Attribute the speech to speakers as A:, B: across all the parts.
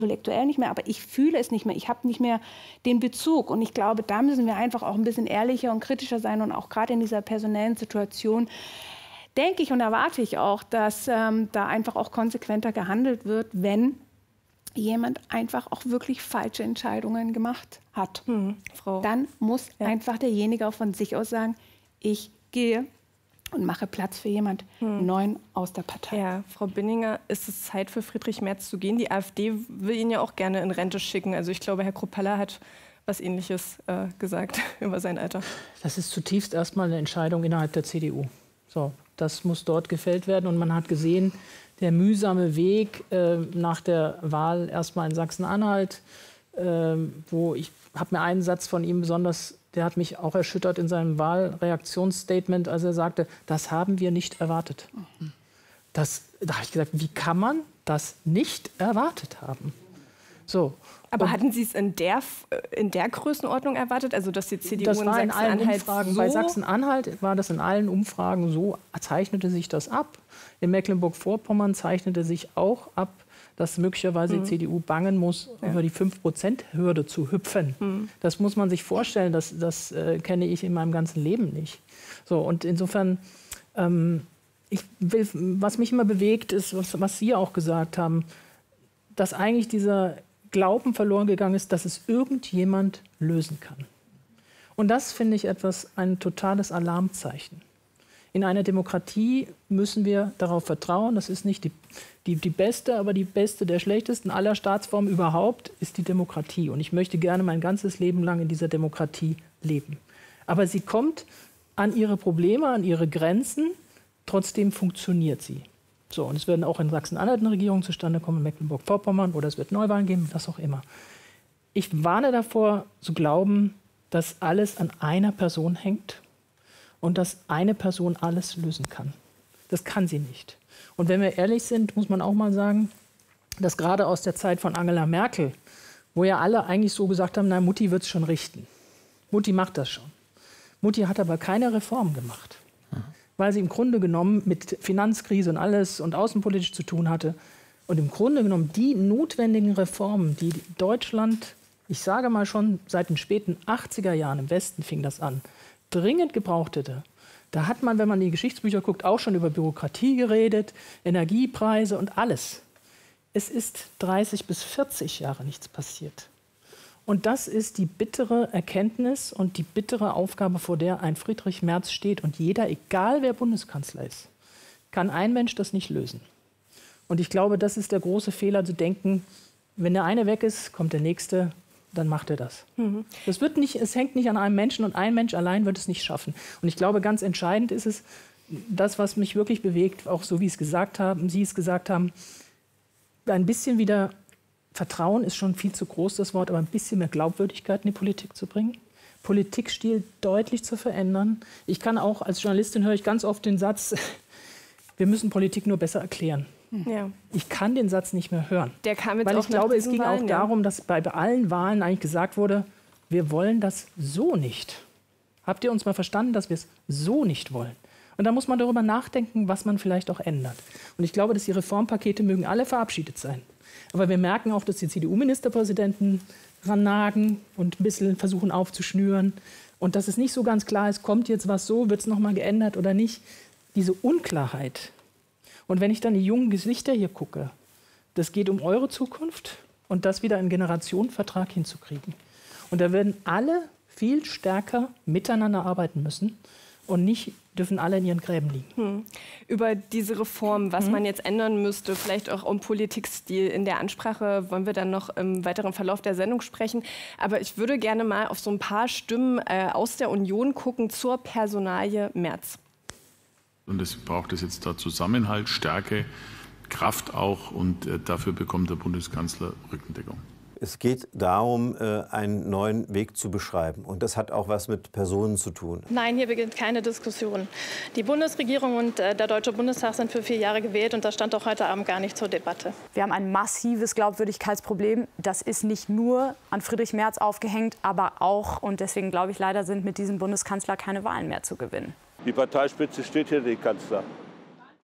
A: intellektuell nicht mehr, aber ich fühle es nicht mehr. Ich habe nicht mehr den Bezug. Und ich glaube, da müssen wir einfach auch ein bisschen ehrlicher und kritischer sein. Und auch gerade in dieser personellen Situation denke ich und erwarte ich auch, dass da einfach auch konsequenter gehandelt wird, wenn jemand einfach auch wirklich falsche Entscheidungen gemacht hat. Dann muss einfach derjenige auch von sich aus sagen, ich gehe und mache Platz für jemand Neuen aus der Partei.
B: Ja, Frau Binninger, ist es Zeit für Friedrich Merz zu gehen? Die AfD will ihn ja auch gerne in Rente schicken. Also ich glaube, Herr Kruppalla hat was Ähnliches gesagt über sein Alter.
C: Das ist zutiefst erstmal eine Entscheidung innerhalb der CDU. So, das muss dort gefällt werden. Und man hat gesehen, der mühsame Weg nach der Wahl erstmal in Sachsen-Anhalt, wo ich habe mir einen Satz von ihm besonders, der hat mich auch erschüttert in seinem Wahlreaktionsstatement, als er sagte, das haben wir nicht erwartet. Da habe ich gesagt, wie kann man das nicht erwartet haben? So.
B: Aber hatten Sie es in der Größenordnung erwartet? Also, dass die CDU
C: das war
B: in Sachsen-Anhalt so...
C: Bei Sachsen-Anhalt war das in allen Umfragen so, zeichnete sich das ab. In Mecklenburg-Vorpommern zeichnete sich auch ab, dass möglicherweise die CDU bangen muss, über die 5%-Hürde zu hüpfen. Das muss man sich vorstellen, das kenne ich in meinem ganzen Leben nicht. So, und insofern, was mich immer bewegt, ist, was Sie auch gesagt haben, dass eigentlich dieser Glauben verloren gegangen ist, dass es irgendjemand lösen kann. Und das finde ich ein totales Alarmzeichen. In einer Demokratie müssen wir darauf vertrauen, das ist nicht die beste, aber die beste der schlechtesten aller Staatsformen überhaupt ist die Demokratie. Und ich möchte gerne mein ganzes Leben lang in dieser Demokratie leben. Aber sie kommt an ihre Probleme, an ihre Grenzen, trotzdem funktioniert sie. So, und es werden auch in Sachsen-Anhalt eine Regierung zustande kommen, in Mecklenburg-Vorpommern, oder es wird Neuwahlen geben, was auch immer. Ich warne davor, zu glauben, dass alles an einer Person hängt und dass eine Person alles lösen kann. Das kann sie nicht. Und wenn wir ehrlich sind, muss man auch mal sagen, dass gerade aus der Zeit von Angela Merkel, wo ja alle eigentlich so gesagt haben, na, Mutti wird es schon richten. Mutti macht das schon. Mutti hat aber keine Reform gemacht, weil sie im Grunde genommen mit Finanzkrise und alles und außenpolitisch zu tun hatte. Und im Grunde genommen die notwendigen Reformen, die Deutschland, ich sage mal schon seit den späten 80er Jahren, im Westen fing das an, dringend gebraucht hätte. Da hat man, wenn man in die Geschichtsbücher guckt, auch schon über Bürokratie geredet, Energiepreise und alles. Es ist 30 bis 40 Jahre nichts passiert. Und das ist die bittere Erkenntnis und die bittere Aufgabe, vor der ein Friedrich Merz steht. Und jeder, egal wer Bundeskanzler ist, kann ein Mensch das nicht lösen. Und ich glaube, das ist der große Fehler, zu denken, wenn der eine weg ist, kommt der nächste, dann macht er das. Es hängt nicht an einem Menschen und ein Mensch allein wird es nicht schaffen. Und ich glaube, ganz entscheidend ist es, das, was mich wirklich bewegt, auch so wie Sie es gesagt haben, ein bisschen wieder Vertrauen ist schon viel zu groß, das Wort, aber ein bisschen mehr Glaubwürdigkeit in die Politik zu bringen. Politikstil deutlich zu verändern. Ich kann auch, als Journalistin höre ich ganz oft den Satz, wir müssen Politik nur besser erklären. Ja. Ich kann den Satz nicht mehr hören.
B: Der kam jetzt
C: weil
B: auch
C: ich glaube, es ging
B: Wahlen,
C: auch darum, dass bei allen Wahlen eigentlich gesagt wurde, wir wollen das so nicht. Habt ihr uns mal verstanden, dass wir es so nicht wollen? Und da muss man darüber nachdenken, was man vielleicht auch ändert. Und ich glaube, dass die Reformpakete mögen alle verabschiedet sein. Aber wir merken auch, dass die CDU-Ministerpräsidenten rannagen und ein bisschen versuchen aufzuschnüren. Und dass es nicht so ganz klar ist, kommt jetzt was so, wird es nochmal geändert oder nicht. Diese Unklarheit. Und wenn ich dann die jungen Gesichter hier gucke, das geht um eure Zukunft und das wieder einen Generationenvertrag hinzukriegen. Und da werden alle viel stärker miteinander arbeiten müssen und nicht dürfen alle in ihren Gräben liegen.
B: Über diese Reform, was man jetzt ändern müsste, vielleicht auch um Politikstil in der Ansprache, wollen wir dann noch im weiteren Verlauf der Sendung sprechen. Aber ich würde gerne mal auf so ein paar Stimmen aus der Union gucken zur Personalie Merz.
D: Und es braucht es jetzt da Zusammenhalt, Stärke, Kraft auch. Und dafür bekommt der Bundeskanzler Rückendeckung.
E: Es geht darum, einen neuen Weg zu beschreiben. Und das hat auch was mit Personen zu tun.
F: Nein, hier beginnt keine Diskussion. Die Bundesregierung und der Deutsche Bundestag sind für 4 Jahre gewählt. Und das stand auch heute Abend gar nicht zur Debatte.
G: Wir haben ein massives Glaubwürdigkeitsproblem. Das ist nicht nur an Friedrich Merz aufgehängt, aber auch, und deswegen glaube ich leider, sind mit diesem Bundeskanzler keine Wahlen mehr zu gewinnen.
H: Die Parteispitze steht hinter dem Kanzler.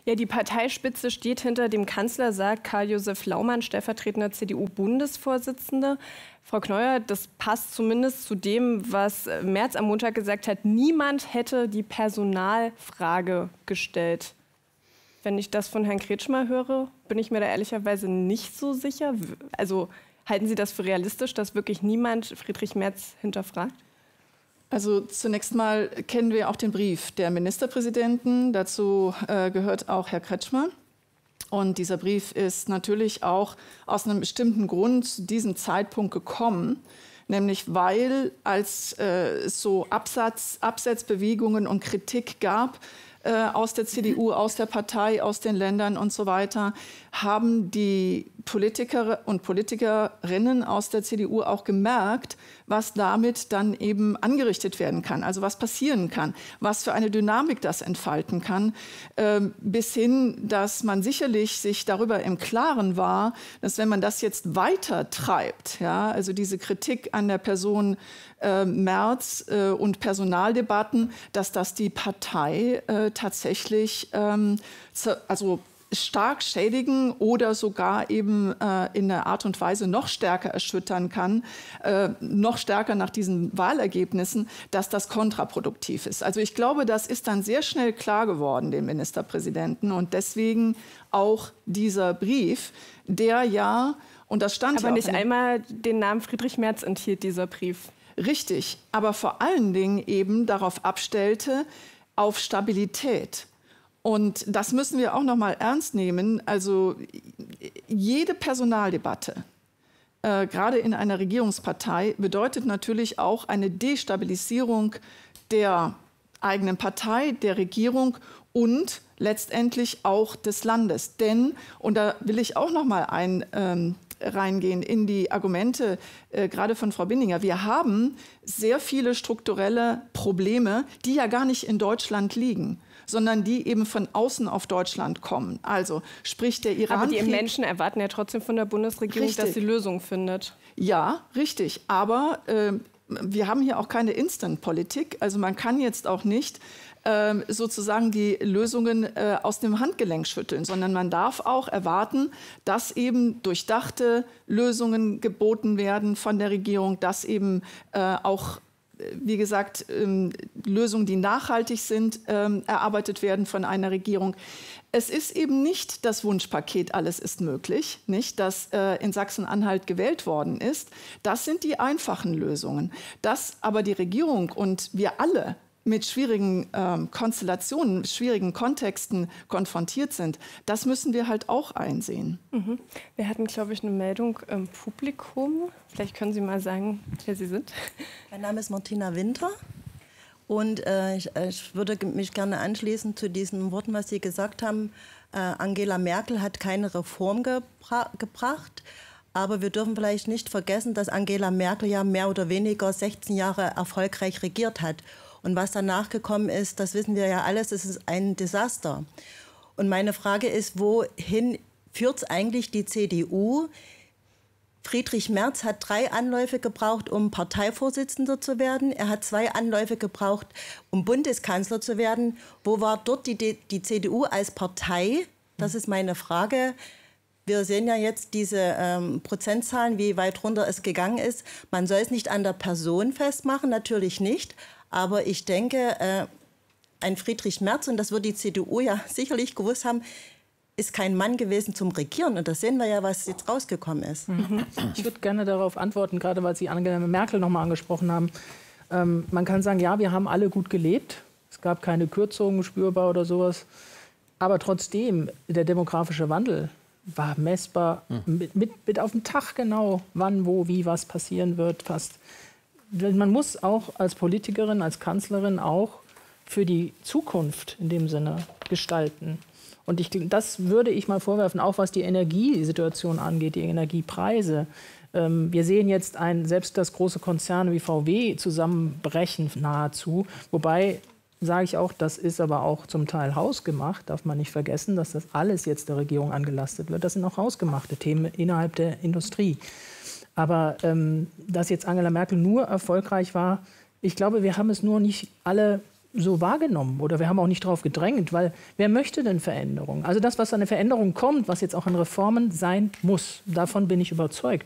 B: Ja, die Parteispitze steht hinter dem Kanzler, sagt Karl-Josef Laumann, stellvertretender CDU-Bundesvorsitzender. Frau Kneuer, das passt zumindest zu dem, was Merz am Montag gesagt hat. Niemand hätte die Personalfrage gestellt. Wenn ich das von Herrn Kretschmer höre, bin ich mir da ehrlicherweise nicht so sicher. Also halten Sie das für realistisch, dass wirklich niemand Friedrich Merz hinterfragt?
H: Also zunächst mal kennen wir auch den Brief der Ministerpräsidenten. Dazu gehört auch Herr Kretschmer. Und dieser Brief ist natürlich auch aus einem bestimmten Grund zu diesem Zeitpunkt gekommen. Nämlich weil, als es so Absetzbewegungen und Kritik gab aus der CDU, aus der Partei, aus den Ländern und so weiter, haben die Politiker und Politikerinnen aus der CDU auch gemerkt, was damit dann eben angerichtet werden kann, also was passieren kann, was für eine Dynamik das entfalten kann, bis hin, dass man sicherlich sich darüber im Klaren war, dass wenn man das jetzt weiter treibt, ja, also diese Kritik an der Person Merz und Personaldebatten, dass das die Partei tatsächlich also stark schädigen oder sogar eben in einer Art und Weise noch stärker erschüttern kann, noch stärker nach diesen Wahlergebnissen, dass das kontraproduktiv ist. Also ich glaube, das ist dann sehr schnell klar geworden, dem Ministerpräsidenten. Und deswegen auch dieser Brief, der ja, und das stand
B: aber ja nicht einmal den Namen Friedrich Merz enthielt, dieser Brief.
H: Richtig, aber vor allen Dingen eben darauf abstellte, auf Stabilität. Und das müssen wir auch noch mal ernst nehmen. Also jede Personaldebatte, gerade in einer Regierungspartei, bedeutet natürlich auch eine Destabilisierung der eigenen Partei, der Regierung und letztendlich auch des Landes. Denn, und da will ich auch noch mal reingehen in die Argumente gerade von Frau Binninger. Wir haben sehr viele strukturelle Probleme, die ja gar nicht in Deutschland liegen, sondern die eben von außen auf Deutschland kommen. Also sprich der Iran.
B: Aber die Menschen erwarten ja trotzdem von der Bundesregierung, dass sie Lösungen findet.
H: Ja, richtig. Aber wir haben hier auch keine Instant-Politik. Also man kann jetzt auch nicht sozusagen die Lösungen aus dem Handgelenk schütteln, sondern man darf auch erwarten, dass eben durchdachte Lösungen geboten werden von der Regierung, dass eben auch, wie gesagt, Lösungen, die nachhaltig sind, erarbeitet werden von einer Regierung. Es ist eben nicht das Wunschpaket, alles ist möglich, nicht, das in Sachsen-Anhalt gewählt worden ist. Das sind die einfachen Lösungen. Dass aber die Regierung und wir alle mit schwierigen Konstellationen, schwierigen Kontexten konfrontiert sind, das müssen wir halt auch einsehen.
B: Mhm. Wir hatten, glaube ich, eine Meldung im Publikum. Vielleicht können Sie mal sagen, wer Sie sind.
I: Mein Name ist Martina Winter und ich würde mich gerne anschließen zu diesen Worten, was Sie gesagt haben. Angela Merkel hat keine Reform gebracht. Aber wir dürfen vielleicht nicht vergessen, dass Angela Merkel ja mehr oder weniger 16 Jahre erfolgreich regiert hat. Und was danach gekommen ist, das wissen wir ja alles, es ist ein Desaster. Und meine Frage ist, wohin führt es eigentlich die CDU? Friedrich Merz hat 3 Anläufe gebraucht, um Parteivorsitzender zu werden. Er hat 2 Anläufe gebraucht, um Bundeskanzler zu werden. Wo war dort die CDU als Partei? Das ist meine Frage. Wir sehen ja jetzt diese Prozentzahlen, wie weit runter es gegangen ist. Man soll es nicht an der Person festmachen, natürlich nicht. Aber ich denke, ein Friedrich Merz, und das wird die CDU ja sicherlich gewusst haben, ist kein Mann gewesen zum Regieren. Und das sehen wir ja, was jetzt rausgekommen ist.
C: Ich würde gerne darauf antworten, gerade weil Sie Angela Merkel noch mal angesprochen haben. Man kann sagen, ja, wir haben alle gut gelebt. Es gab keine Kürzungen spürbar oder sowas. Aber trotzdem, der demografische Wandel war messbar, mit auf den Tag genau, wann, wo, wie, was passieren wird, fast. Man muss auch als Politikerin, als Kanzlerin auch für die Zukunft in dem Sinne gestalten. Und das würde ich mal vorwerfen, auch was die Energiesituation angeht, die Energiepreise. Wir sehen jetzt selbst das große Konzerne wie VW zusammenbrechen nahezu. Wobei, sage ich auch, das ist aber auch zum Teil hausgemacht. Darf man nicht vergessen, dass das alles jetzt der Regierung angelastet wird. Das sind auch hausgemachte Themen innerhalb der Industrie. Aber dass jetzt Angela Merkel nur erfolgreich war, ich glaube, wir haben es nur nicht alle so wahrgenommen oder wir haben auch nicht darauf gedrängt, weil wer möchte denn Veränderung? Also das, was an der Veränderung kommt, was jetzt auch an Reformen sein muss, davon bin ich überzeugt.